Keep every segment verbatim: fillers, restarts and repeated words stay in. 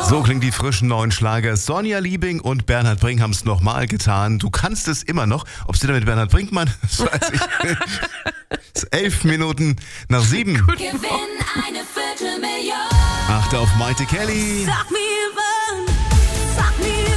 So klingen die frischen neuen Schlager. Sonja Liebing und Bernhard Brink haben es nochmal getan. Du kannst es immer noch. Ob sie da mit Bernhard Brinkmann, das weiß ich. Es ist elf Minuten nach sieben. Gewinn eine Viertelmillion. Achte auf Maite Kelly. Sag mir wann, sag mir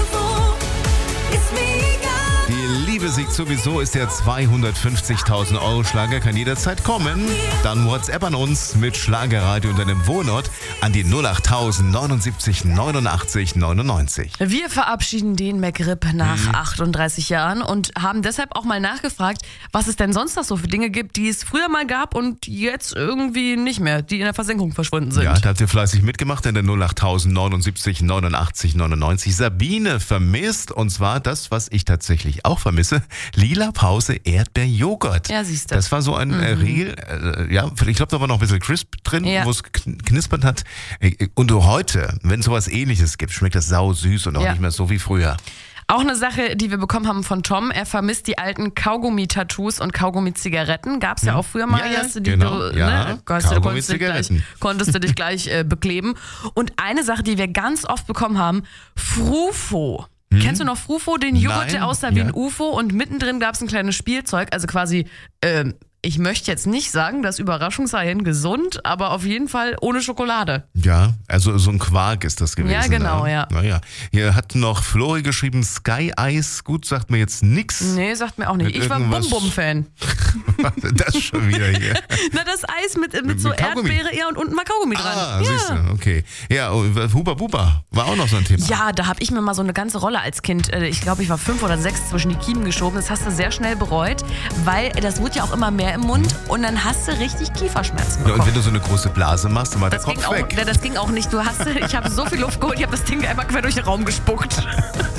wo, ist mir egal. Die Liebe siegt sowieso ist der zweihundertfünfzigtausend Euro Schlager, kann jederzeit kommen. Dann WhatsApp an uns mit Schlagerradio und deinem Wohnort an die null acht tausend neunundsiebzig neunundachtzig neunundneunzig. Wir verabschieden den McRib nach achtunddreißig Jahren und haben deshalb auch mal nachgefragt, was es denn sonst noch so für Dinge gibt, die es früher mal gab und jetzt irgendwie nicht mehr, die in der Versenkung verschwunden sind. Ja, da habt ihr fleißig mitgemacht in der null acht tausend neunundsiebzig neunundachtzig neunundneunzig. Sabine vermisst, und zwar das, was ich tatsächlich auch vermisse, Lila Pause Erdbeerjoghurt. Ja, siehst du. Das war so ein äh, Riegel, äh, ja, ich glaube, da war noch ein bisschen Crisp drin, Ja. wo es kn- knispert hat. Und heute, wenn es sowas Ähnliches gibt, schmeckt das sau süß und auch Ja. nicht mehr so wie früher. Auch eine Sache, die wir bekommen haben von Tom, er vermisst die alten Kaugummi-Tattoos und Kaugummi-Zigaretten. Gab es ja auch früher mal. Ja, ja, hast du die, genau. du, Ja, ne? Konntest du- konntest du dich gleich, Kaugummi-Zigaretten. konntest du dich gleich äh, bekleben. Und eine Sache, die wir ganz oft bekommen haben, Frufo. Kennst du noch Frufo, den Joghurt, Nein, der aussah wie ja. ein U F O und mittendrin gab es ein kleines Spielzeug, also quasi, ähm, ich möchte jetzt nicht sagen, das Überraschungseiern gesund, aber auf jeden Fall ohne Schokolade. Ja, also so ein Quark ist das gewesen. Ja, genau, ne? ja. Naja, hier hat noch Flori geschrieben, Sky Ice, gut, sagt mir jetzt nix. Nee, sagt mir auch nicht. Mit Ich war irgendwas- Bum-Bum-Fan. Das schon wieder hier. Na, das Eis mit, mit, Mit- so mit Kaugummi. Erdbeere, ja, und unten mal Kaugummi dran. Ah, ja. siehst du, okay. Ja, und Huba Buba war auch noch so ein Thema. Ja, da habe ich mir mal so eine ganze Rolle als Kind, äh, ich glaube, ich war fünf oder sechs, zwischen die Kiemen geschoben. Das hast du sehr schnell bereut, weil das wurde ja auch immer mehr im Mund und dann hast du richtig Kieferschmerzen Ja, und bekommen. wenn du so eine große Blase machst, dann war der Das ging, Kopf auch, weg. ja, das ging auch nicht. Du hast, ich habe so viel Luft geholt, ich habe das Ding einmal quer durch den Raum gespuckt.